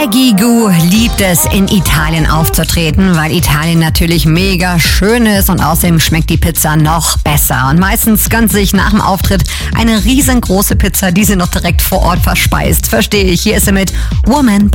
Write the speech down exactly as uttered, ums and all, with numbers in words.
Gigu liebt es, in Italien aufzutreten, weil Italien natürlich mega schön ist und außerdem schmeckt die Pizza noch besser. Und meistens gönnt sich nach dem Auftritt eine riesengroße Pizza, die sie noch direkt vor Ort verspeist. Verstehe ich. Hier ist sie mit Woman